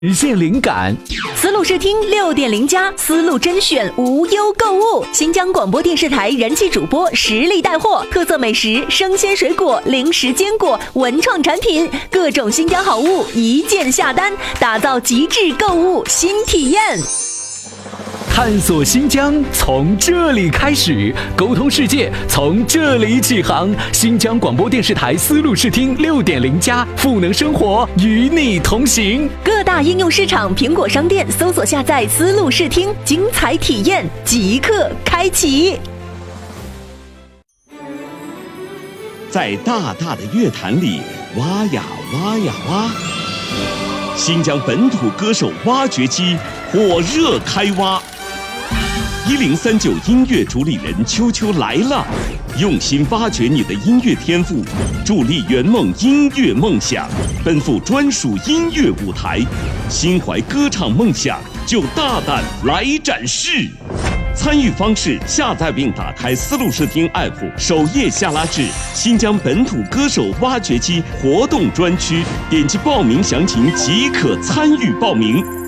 实现灵感， 思路视听6.0+，思路甄选无忧购物。新疆广播电视台人气主播实力带货，特色美食、生鲜水果、零食坚果、文创产品，各种新疆好物一键下单，打造极致购物新体验。 探索新疆从这里开始，沟通世界从这里起航。新疆广播电视台思路视听6.0+，赋能生活，与你同行。 各大应用市场、苹果商店搜索下载思路视听，精彩体验即刻开启。 在大大的乐坛里挖呀挖呀挖，新疆本土歌手挖掘机火热开挖。1039音乐主理人秋秋来了，用心挖掘你的音乐天赋，助力圆梦音乐梦想，奔赴专属音乐舞台，心怀歌唱梦想就大胆来展示。参与方式：下载并打开思路视听 App， 首页下拉至新疆本土歌手挖掘机活动专区，点击报名详情即可参与报名。